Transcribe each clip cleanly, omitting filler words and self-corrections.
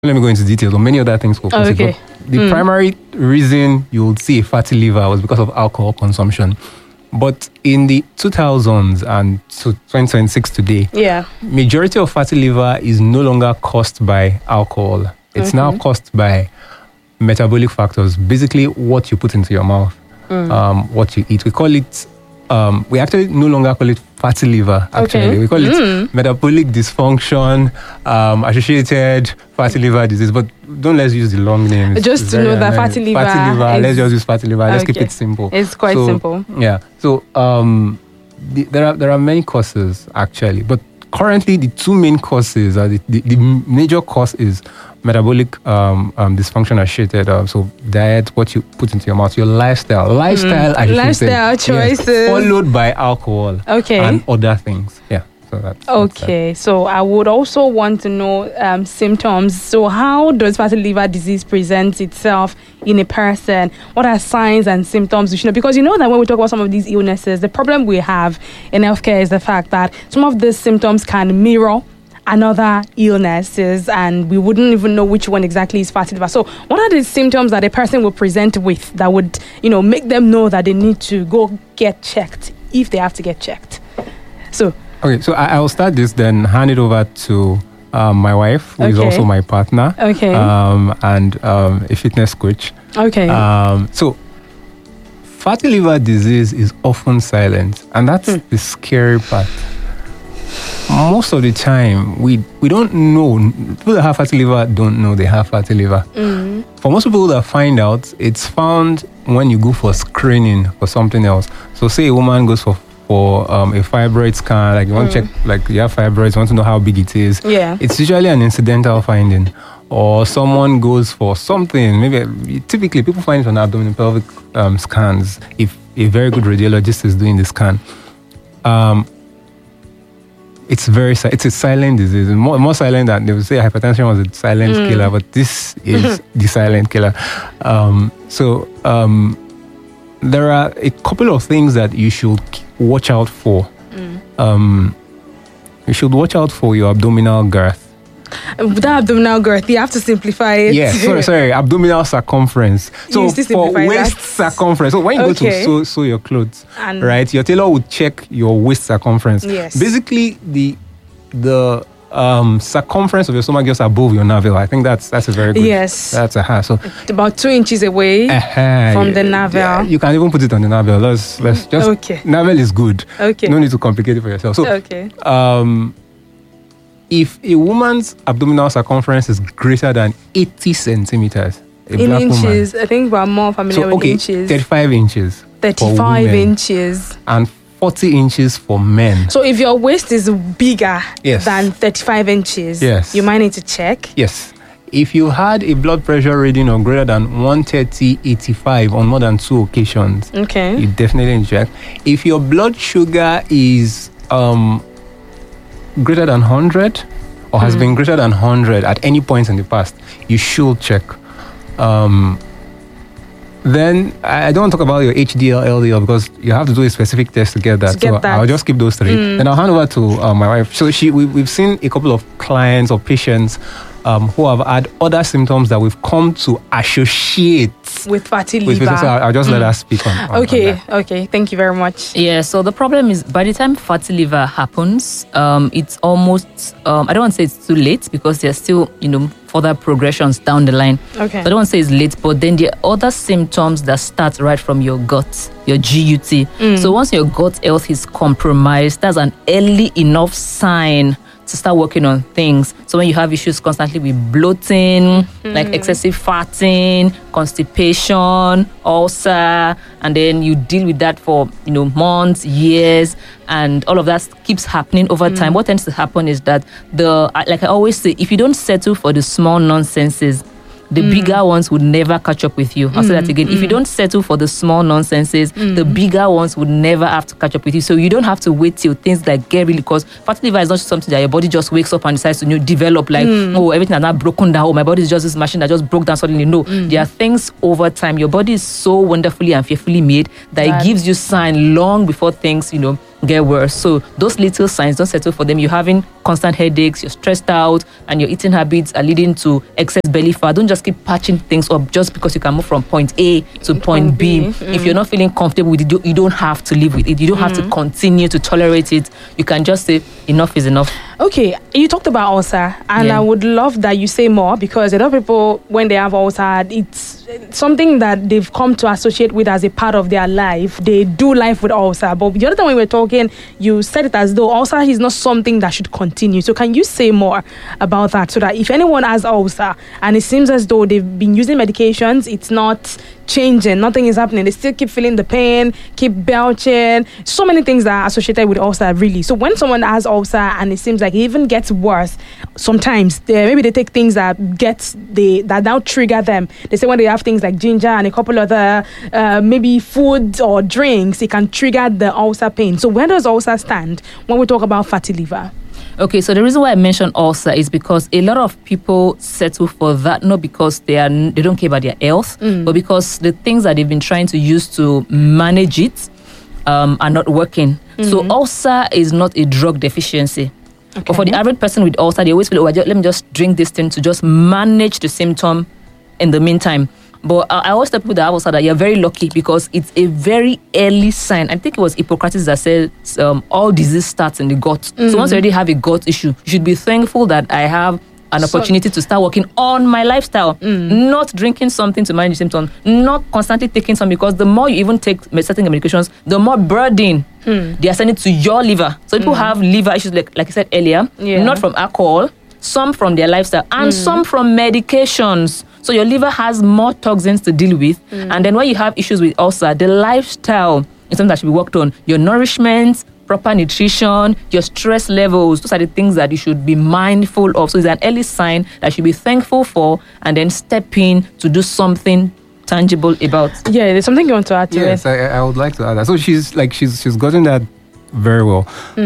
let me go into details on many other things. Okay. But the primary reason you would see a fatty liver was because of alcohol consumption. But in the 2000s and to 2026 today, majority of fatty liver is no longer caused by alcohol. It's now caused by metabolic factors, basically what you put into your mouth, what you eat. We call it, we actually no longer call it fatty liver, actually. We call it metabolic dysfunction, associated fatty liver disease, but let's use the long name. Just to know that fatty liver. Let's just use fatty liver. Let's keep it simple. It's quite simple. Yeah. So there are many causes, actually, but currently the two main causes, the major cause is metabolic dysfunction associated. So diet, what you put into your mouth, your lifestyle choices, followed by alcohol and other things. Yeah. So that's So I would also want to know symptoms. So how does fatty liver disease present itself in a person? What are signs and symptoms? Because you know that when we talk about some of these illnesses, the problem we have in healthcare is the fact that some of these symptoms can mirror another illnesses and we wouldn't even know which one exactly is fatty liver. So what are the symptoms that a person will present with that would, make them know that they need to go get checked if they have to get checked? So I'll start this, then hand it over to my wife, who is also my partner, and a fitness coach. So fatty liver disease is often silent, and that's the scary part. Most of the time, we don't know. People that have fatty liver don't know they have fatty liver. For most people that find out, it's found when you go for screening for something else. So say a woman goes for a fibroid scan, like you want to check, like you have fibroids, you want to know how big it is. It's usually an incidental finding. Or someone goes for something, typically people find it on abdominal pelvic scans if a very good radiologist is doing the scan. It's a silent disease, more silent than they would say hypertension was a silent killer, but this is the silent killer. There are a couple of things that you should watch out for. You should watch out for your abdominal girth. That abdominal girth, you have to simplify it. Yeah, sorry, abdominal circumference. So for waist circumference. So when you go to sew your clothes, right, your tailor would check your waist circumference. Yes. Basically, the circumference of your stomach just above your navel. I think that's a very good. Yes. That's a half. So about 2 inches away from the navel. Yeah, you can even put it on the navel. Let's just. Navel is good. No need to complicate it for yourself. So if a woman's abdominal circumference is greater than 80 centimeters, in inches, I think we're more familiar with inches. 35 inches. 35 inches. And 40 inches for men. So if your waist is bigger than 35 inches, you might need to check. Yes. If you had a blood pressure reading of greater than 130/85 on more than 2 occasions, you definitely need to check. If your blood sugar is greater than 100 or has been greater than 100 at any point in the past, you should check. Then I don't want to talk about your HDL, LDL because you have to do a specific test to get that. I'll just keep those three. Then I'll hand over to my wife. So we've seen a couple of clients or patients who have had other symptoms that we've come to associate with fatty liver. So I'll just let her speak on that. Okay. Thank you very much. Yeah, so the problem is by the time fatty liver happens, it's almost, I don't want to say it's too late because there's still, further progressions down the line. So I don't want to say it's late, but then the other symptoms that start right from your gut, your GUT. So once your gut health is compromised, that's an early enough sign to start working on things. So when you have issues constantly with bloating, like excessive fatting, constipation, ulcer, and then you deal with that for months, years, and all of that keeps happening over time. What tends to happen is that like I always say, if you don't settle for the small nonsenses, the bigger ones would never catch up with you. I'll say that again. If you don't settle for the small nonsenses, the bigger ones would never have to catch up with you. So you don't have to wait till things like get really, because fatty liver is not something that your body just wakes up and decides to develop like, everything has not broken down. Oh, my body is just this machine that just broke down suddenly. No, there are things over time. Your body is so wonderfully and fearfully made that it gives you sign long before things, get worse. So those little signs don't settle for them. You're having constant headaches, you're stressed out, and your eating habits are leading to excess belly fat. Don't just keep patching things up just because you can move from point A to point B. If you're not feeling comfortable with it, you don't have to live with it. You don't have to continue to tolerate it. You can just say enough is enough. Okay, you talked about ulcer, and I would love that you say more, because a lot of people, when they have ulcer, it's something that they've come to associate with as a part of their life. They do life with ulcer. But the other time we were talking, you said it as though ulcer is not something that should continue. So can you say more about that, so that if anyone has ulcer and it seems as though they've been using medications, it's not changing, nothing is happening, they still keep feeling the pain, keep belching, so many things that are associated with ulcer, really. So when someone has ulcer and it seems like it even gets worse, sometimes maybe they take things that now trigger them. They say when they have things like ginger and a couple other maybe food or drinks, it can trigger the ulcer pain. So where does ulcer stand when we talk about fatty liver? Okay, so the reason why I mentioned ulcer is because a lot of people settle for that, not because they don't care about their health, but because the things that they've been trying to use to manage it are not working. So ulcer is not a drug deficiency. Okay. But for the average person with ulcer, they always feel, let me just drink this thing to just manage the symptom in the meantime. But I always tell people that have ulcer that you're very lucky, because it's a very early sign. I think it was Hippocrates that said all disease starts in the gut. So once you already have a gut issue, you should be thankful that I have an opportunity to start working on my lifestyle, not drinking something to manage the symptoms, not constantly taking some, because the more you even take certain medications, the more burden they are sending to your liver. So people have liver issues, like I said earlier, not from alcohol, some from their lifestyle, and some from medications. So your liver has more toxins to deal with. And then when you have issues with ulcer, the lifestyle is something that should be worked on. Your nourishment, proper nutrition, your stress levels, those are the things that you should be mindful of. So it's an early sign that you should be thankful for, and then step in to do something tangible about. Yeah, there's something you want to add to it. Yes, I would like to add that. So she's gotten that very well.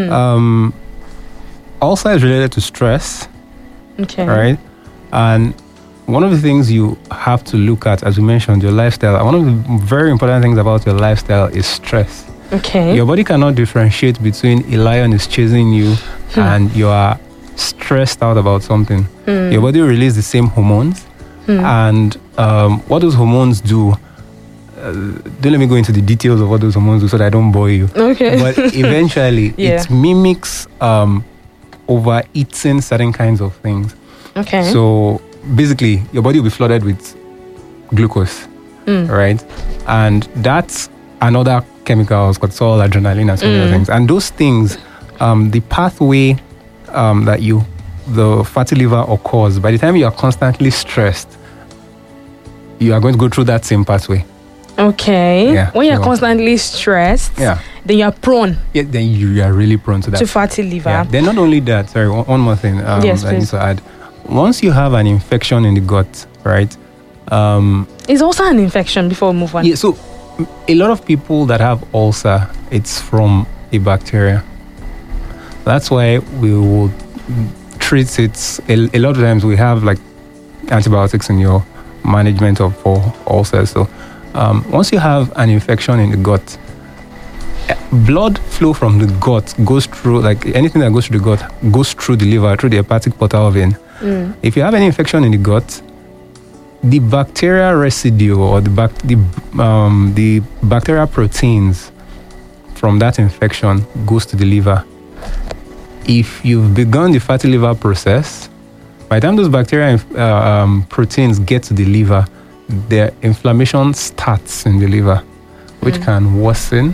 Ulcer is related to stress. Okay. Right? And one of the things you have to look at, as we mentioned, your lifestyle. One of the very important things about your lifestyle is stress. Okay. Your body cannot differentiate between a lion is chasing you and you are stressed out about something. Your body releases the same hormones. And what those hormones do, don't let me go into the details of what those hormones do so that I don't bore you. Okay. But eventually, it mimics overeating certain kinds of things. Okay. So basically, your body will be flooded with glucose, right? And that's another chemicals, cortisol, adrenaline, and so many other things. And those things, the pathway that the fatty liver occurs, by the time you are constantly stressed, you are going to go through that same pathway. Okay. Yeah, when you're constantly stressed, then you're prone. Yeah, then you are really prone to that. To fatty liver. Yeah. Then not only that, sorry, one more thing yes, I need to add. Once you have an infection in the gut, right? It's also an infection before we move on. Yeah, so a lot of people that have ulcer, it's from a bacteria. That's why we will treat it. A lot of times we have like antibiotics in your management for ulcers. So once you have an infection in the gut, blood flow from the gut goes through, like anything that goes through the gut goes through the liver, through the hepatic portal vein. If you have any infection in the gut, the bacterial residue or the bacterial proteins from that infection goes to the liver. If you've begun the fatty liver process, by the time those bacterial proteins get to the liver, their inflammation starts in the liver, which can worsen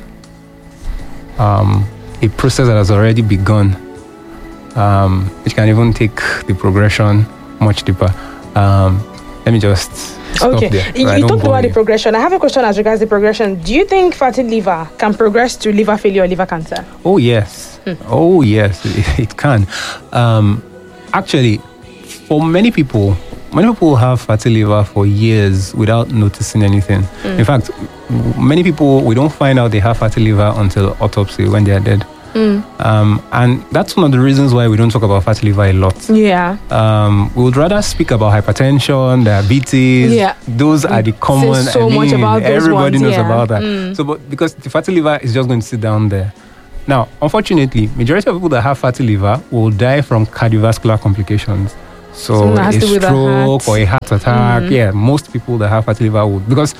a process that has already begun, which can even take the progression much deeper. Let me just stop there. You talked about the progression. I have a question as regards the progression. Do you think fatty liver can progress to liver failure or liver cancer? Oh, yes. Oh, yes, it can. Actually, for many people have fatty liver for years without noticing anything. In fact, many people, we don't find out they have fatty liver until autopsy, when they are dead. And that's one of the reasons why we don't talk about fatty liver a lot. We would rather speak about hypertension, diabetes. Those are the common. Much about those everybody ones, knows about that. So, but because the fatty liver is just going to sit down there, Now, unfortunately, majority of people that have fatty liver will die from cardiovascular complications. So a stroke or a heart attack. Yeah, most people that have fatty liver would, because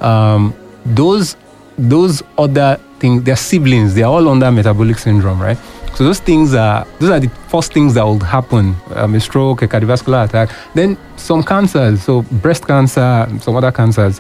those other things, they're siblings. They are all under metabolic syndrome, right? So those are the first things that will happen. A stroke, a cardiovascular attack. Then some cancers, so breast cancer, some other cancers,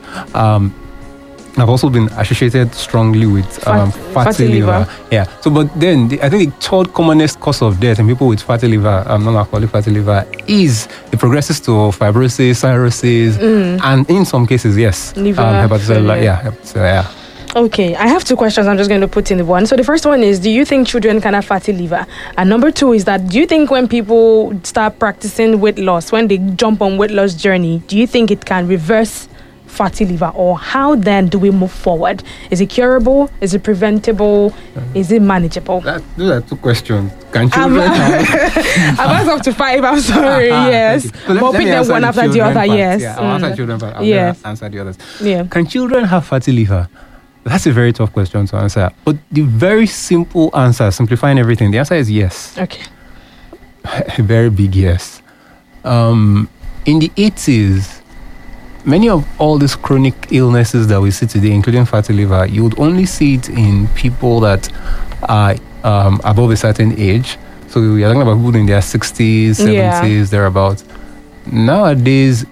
have also been associated strongly with fatty liver. Yeah. So, but then I think the third commonest cause of death in people with fatty liver, non-alcoholic fatty liver, is it progresses to fibrosis, cirrhosis, and in some cases, yes, hepatocellular. Yeah. Okay, I have two questions I'm just going to put in one. So the first one is, do you think children can have fatty liver? And number two is that, do you think when people start practicing weight loss, when they jump on weight loss journey, do you think it can reverse fatty liver? Or how then do we move forward? Is it curable? Is it preventable? Is it manageable? Those are two questions. Can children I've asked up to 5, I'm sorry. Yes. So but pick them one after the other, yes. Yeah, I'll answer children, but I'll answer the others. Yeah. Can children have fatty liver? That's a very tough question to answer. But the very simple answer, simplifying everything, the answer is yes. Okay. A very big yes. In the 80s, many of all these chronic illnesses that we see today, including fatty liver, you would only see it in people that are above a certain age. So we are talking about people in their 60s, 70s, thereabouts. Nowadays,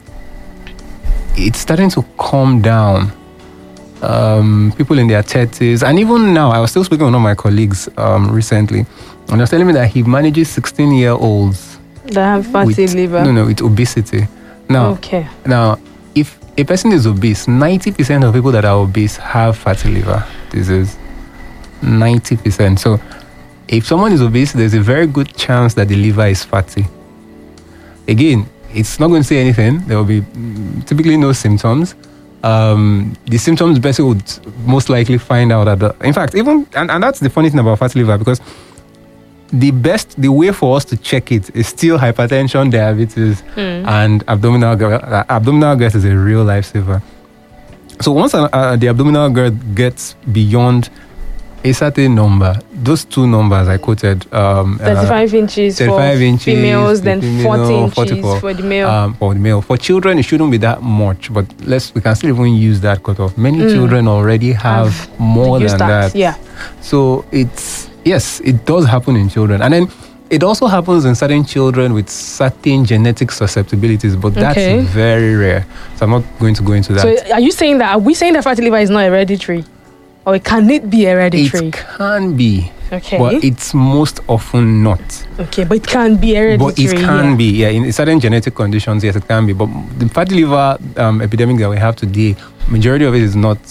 it's starting to calm down. People in their 30s, and even now, I was still speaking with one of my colleagues recently, and he was telling me that he manages 16-year-olds that have fatty liver. No, with obesity. Now, if a person is obese, 90% of people that are obese have fatty liver disease. 90%. So, if someone is obese, there's a very good chance that the liver is fatty. Again, it's not going to say anything. There will be typically no symptoms. The symptoms, the person would most likely find out in fact, even, and that's the funny thing about fatty liver, because the way for us to check it is still hypertension, diabetes, and abdominal girth. Abdominal girth is a real lifesaver. So once the abdominal girth gets beyond a certain number, those two numbers I quoted, 35 inches for females, then 40 inches for the male. For children, it shouldn't be that much, but we can still even use that cutoff. Many children already have more than that. Yeah. So it does happen in children. And then it also happens in certain children with certain genetic susceptibilities, but that's very rare. So I'm not going to go into that. So are we saying that fatty liver is not hereditary? Or can it be hereditary? It can be. Okay. But it's most often not. Okay, but it can be hereditary. But it can be, in certain genetic conditions, yes, it can be. But the fatty liver epidemic that we have today, majority of it is not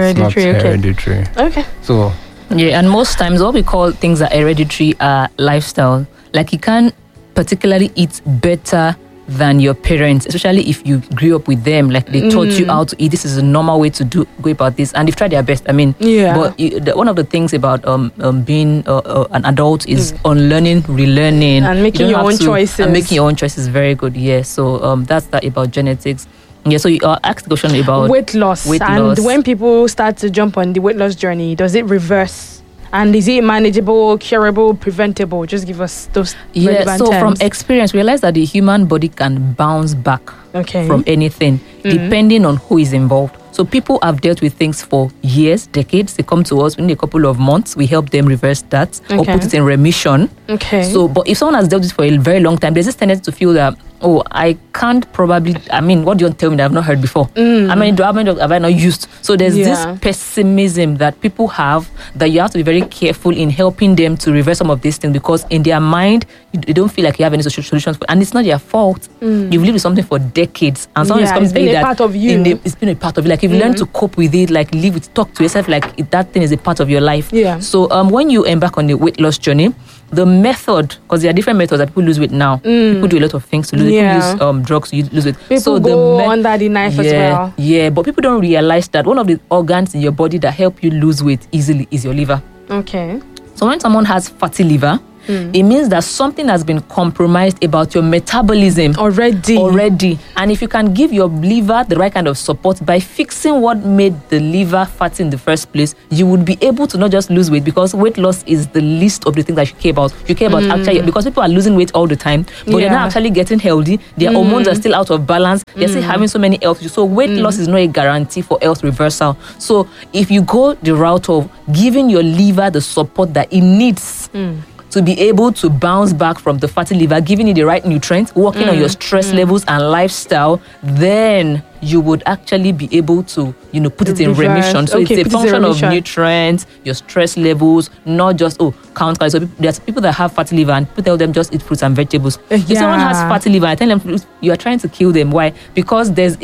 hereditary. Okay. So. Yeah, and most times what we call things that are hereditary are lifestyle. Like you can't particularly eat better than your parents, especially if you grew up with them, like they taught you how to eat. This is a normal way to go about this, and they've tried their best. I mean, but one of the things about being an adult is unlearning, relearning, and making your own choices. And making your own choices, very good. Yes, so that's that about genetics. Yeah, so you asked the question about weight loss. And when people start to jump on the weight loss journey, does it reverse? And is it manageable, curable, preventable? Just give us those relevant so terms. From experience, realize that the human body can bounce back from anything, depending on who is involved. So people have dealt with things for years, decades. They come to us within a couple of months. We help them reverse that or put it in remission. Okay. So, but if someone has dealt with it for a very long time, there's this tendency to feel that, I can't probably, what do you want to tell me that I've not heard before? How many have I not used? So there's this pessimism that people have that you have to be very careful in helping them to reverse some of these things, because in their mind, they don't feel like you have any solutions. And it's not their fault. You've lived with something for decades. And someone is coming to tell you that part of you. It's been a part of you. Like you've learned to cope with it, like live with, talk to yourself, like that thing is a part of your life. Yeah. So when you embark on the weight loss journey, the method, because there are different methods that people lose weight now. People do a lot of things to lose weight. People use drugs to lose weight. People go under the knife as well. Yeah, but people don't realize that one of the organs in your body that help you lose weight easily is your liver. Okay. So when someone has fatty liver, it means that something has been compromised about your metabolism already. And if you can give your liver the right kind of support by fixing what made the liver fatty in the first place, you would be able to not just lose weight, because weight loss is the least of the things that you care about. You care about actually, because people are losing weight all the time, but they're not actually getting healthy. Their hormones are still out of balance. They're still having so many health issues. So weight loss is not a guarantee for health reversal. So if you go the route of giving your liver the support that it needs to be able to bounce back from the fatty liver, giving it the right nutrients, working on your stress levels and lifestyle, then you would actually be able to, put it in remission. So it's a function of nutrients, your stress levels, not just, count calories. So there's people that have fatty liver and people tell them just eat fruits and vegetables. If someone has fatty liver, I tell them you are trying to kill them. Why? Because there's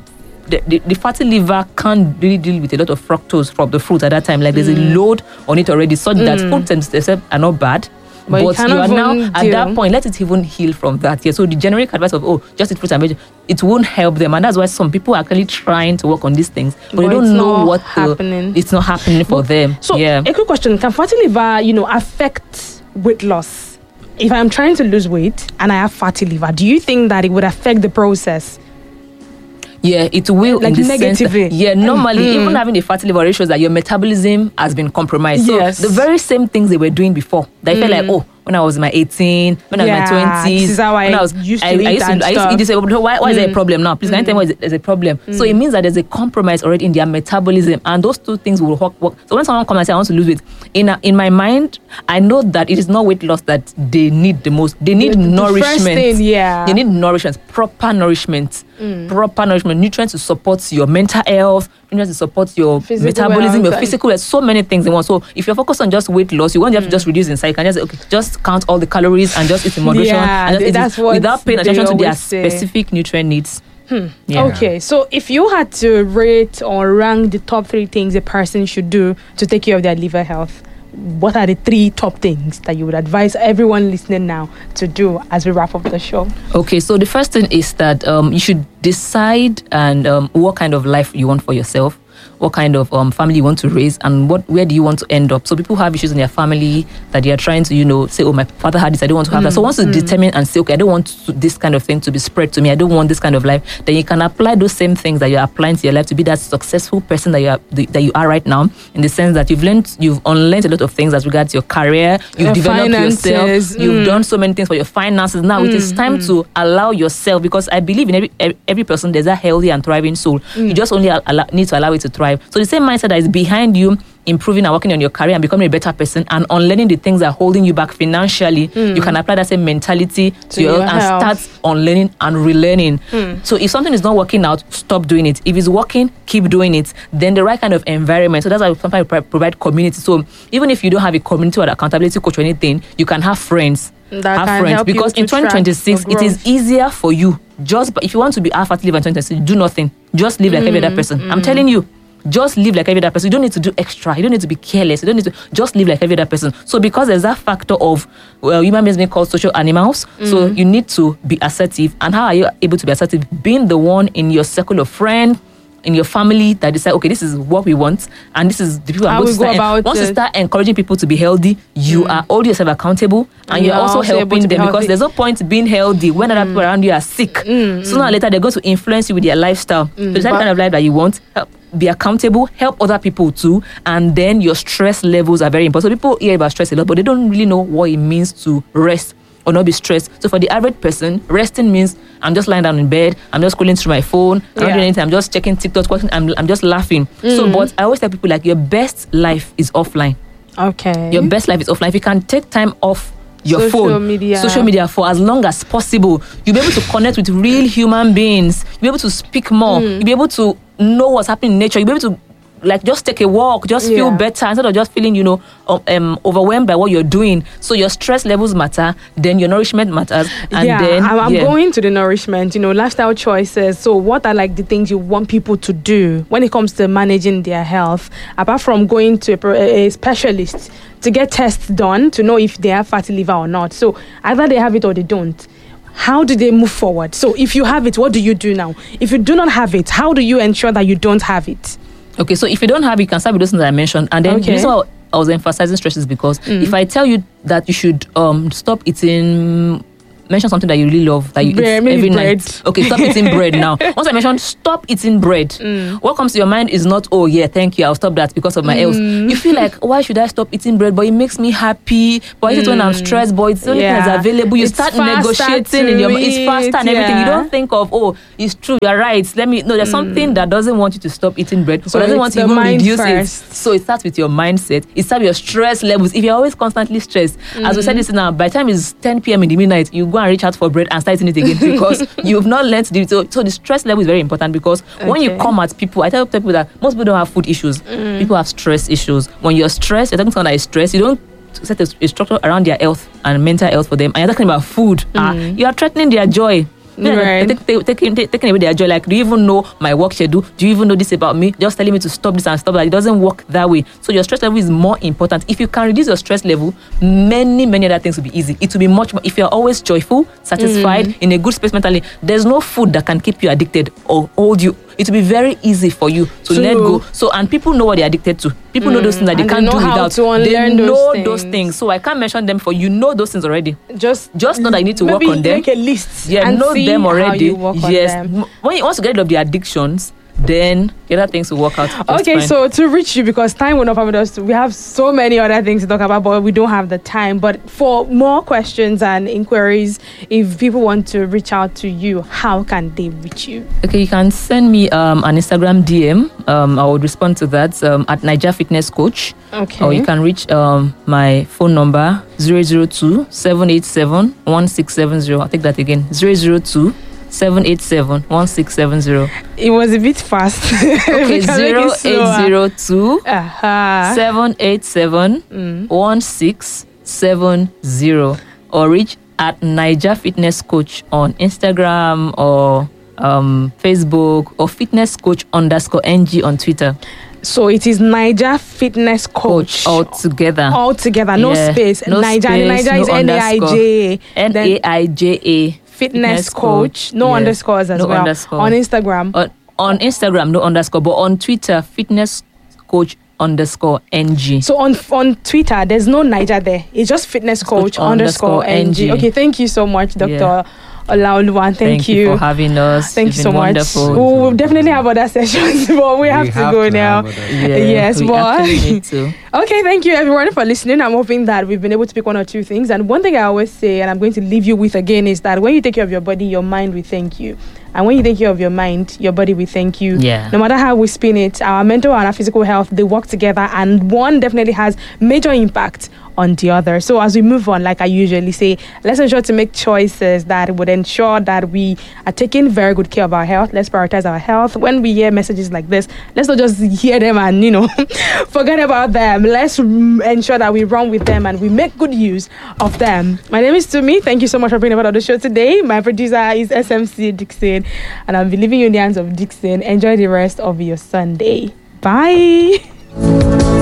the fatty liver can't really deal with a lot of fructose from the fruit at that time. Like there's a load on it already, such that fruits themselves are not bad. But you are now at that point, let it even heal from that. So the generic advice of just eat fruits and vegetables, it won't help them, and that's why some people are actually trying to work on these things, but they don't know what's happening. It's not happening for them. So a quick question: can fatty liver, affect weight loss? If I'm trying to lose weight and I have fatty liver, do you think that it would affect the process? Yeah, it will. Like negatively. Normally, even having a fatty liver shows that your metabolism has been compromised. Yes. So the very same things they were doing before, they felt like, when I was in my 18, when I was in my 20s, this is how I used to eat and stuff. I used to say, why is there a problem now? Please, can you tell me why there's a problem? So it means that there's a compromise already in their metabolism, and those two things will work. So when someone comes and says, I want to lose weight, in my mind, I know that it is not weight loss that they need the most. They need nourishment. The first thing, They need nourishment, proper nourishment, nutrients to support your mental health, nutrients to support your metabolism, your physical health, so many things in one. So if you're focused on just weight loss, you won't have to just reduce inside. You can just count all the calories and just eat in moderation, and just without paying attention to their specific nutrient needs. Okay, so if you had to rate or rank the top 3 things a person should do to take care of their liver health, what are the 3 top things that you would advise everyone listening now to do as we wrap up the show? Okay, so the first thing is that you should decide and what kind of life you want for yourself, what kind of family you want to raise, and where do you want to end up. So people have issues in their family that they are trying to, say, my father had this, I don't want to have that. So once you determine and say, okay, I don't want this kind of thing to be spread to me, I don't want this kind of life, then you can apply those same things that you're applying to your life to be that successful person that you are right now, in the sense that you've unlearned a lot of things as regards your career, you've developed yourself, you've done so many things for your finances. Now it is time to allow yourself, because I believe in every person there's a healthy and thriving soul. You just only need to allow it to thrive. So the same mindset that is behind you improving and working on your career and becoming a better person and unlearning the things that are holding you back financially, you can apply that same mentality to your health and start unlearning and relearning. So if something is not working out, stop doing it. If it's working, keep doing it. Then the right kind of environment. So that's why sometimes we provide community. So even if you don't have a community or accountability coach or anything, you can have friends. Because in 2026 it is easier for you. If you want to be fatty liver in 2026, do nothing. Just live like every other person. I'm telling you. Just live like every other person. You don't need to do extra. You don't need to be careless. You don't need to just live like every other person. So because there's that factor of human beings being called social animals, so you need to be assertive. And how are you able to be assertive? Being the one in your circle of friends, in your family, that decide, okay, this is what we want, and this is the people I'm going to start. Once you start encouraging people to be healthy, you are holding yourself accountable, and you're also helping them, because there's no point being healthy when other people around you are sick. Sooner or later, they're going to influence you with their lifestyle. So it's that kind of life that you want. Be accountable, help other people too, and then your stress levels are very important. So people hear about stress a lot, but they don't really know what it means to rest or not be stressed. So for the average person, resting means I'm just lying down in bed, I'm just scrolling through my phone, I'm not doing anything, I'm just checking TikTok, I'm just laughing. So, but I always tell people, like, your best life is offline. Okay. Your best life is offline. If you can take time off your social media for as long as possible, you'll be able to connect with real human beings. You'll be able to speak more. You'll be able to know what's happening in nature. You'll be able to just take a walk, just feel better instead of just feeling, overwhelmed by what you're doing. So your stress levels matter, then your nourishment matters. And I'm going to the nourishment, lifestyle choices. So what are like the things you want people to do when it comes to managing their health, apart from going to a specialist to get tests done to know if they have fatty liver or not? So either they have it or they don't. How do they move forward? So if you have it, what do you do now? If you do not have it, how do you ensure that you don't have it? Okay, so if you don't have it, you can start with those things that I mentioned. And then I was emphasizing stress is because if I tell you that you should stop eating, mention something that you really love that you eat every night. Okay, stop eating bread now. Once I mention stop eating bread, what comes to your mind is not, oh yeah, thank you, I'll stop that because of my health. You feel like, why should I stop eating bread? But it makes me happy. But I eat it when I'm stressed, but it's the only thing that's available. You start negotiating in your mind. It's faster and everything. You don't think of, oh, it's true, you're right. There's something that doesn't want you to stop eating bread, so doesn't want you to even reduce it. So it starts with your mindset. It starts with your stress levels. If you're always constantly stressed, as we said this now, by the time it's 10 p.m. in the midnight, you go and reach out for bread and start eating it again because you've not learned to do it. So the stress level is very important because when you come at people, I tell people that most people don't have food issues. People have stress issues. When you're stressed, you're talking to someone that is stressed, you don't set a structure around their health and mental health for them, and you're talking about food. You are threatening their joy. Right. Taking away their joy. Like, do you even know my work schedule? Do you even know this about me? Just telling me to stop this and stop that. It doesn't work that way. So your stress level is more important. If you can reduce your stress level, many other things will be easy. It will be much more. If you're always joyful, satisfied, in a good space mentally, there's no food that can keep you addicted or hold you. It will be very easy for you to let go. So, and people know what they're addicted to. People know those things that they can't do without. They know those things. So I can't mention them for you. Know those things already. Just know that you need to work on them. Make a list. Yeah, and know see them already. How you work on them. When you want to get rid of the addictions, then the other things will work out. Okay, so to reach you, because time will not permit us, we have so many other things to talk about, but we don't have the time. But for more questions and inquiries, if people want to reach out to you, how can they reach you? Okay, you can send me an Instagram DM. I would respond to that at Niger Fitness Coach. Okay. Or you can reach my phone number 002-787-1670. I'll take that again. 002-787-1670. It was a bit fast. Okay, 0802-787-1670. Or reach at Niger Fitness Coach on Instagram or Facebook, or Fitness Coach _NG on Twitter. So it is Niger Fitness Coach. All together, no space. No Niger space, is Naija. Naija. Fitness Coach. No underscores as well. Underscore. On Instagram. On Instagram, no underscore. But on Twitter, Fitness Coach _NG. So on Twitter, there's no Niger there. It's just Fitness Coach _NG. Okay, thank you so much, Dr. Olaoluwa. Thank you for having us. Thank you so much. We'll definitely have other sessions, but we have to go now. Yes, but okay, thank you everyone for listening. I'm hoping that we've been able to pick one or two things. And one thing I always say, and I'm going to leave you with again, is that when you take care of your body, your mind will thank you. And when you take care of your mind, your body will thank you. Yeah. No matter how we spin it, our mental and our physical health, they work together, and one definitely has major impact on the other. So as we move on, like I usually say, let's ensure to make choices that would ensure that we are taking very good care of our health. Let's prioritize our health. When we hear messages like this, let's not just hear them and, forget about them. Let's ensure that we run with them and we make good use of them. My name is Tumi. Thank you so much for being a part of the show today. My producer is SMC Dixon, and I'll be leaving you in the hands of Dixon. Enjoy the rest of your Sunday. Bye.